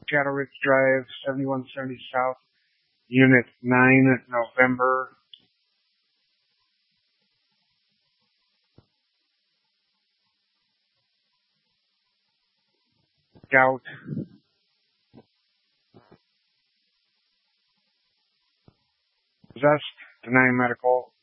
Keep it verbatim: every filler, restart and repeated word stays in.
Shadow Ridge Drive, seventy-one seventy South, Unit nine, November. Gout. Possessed, denying medical.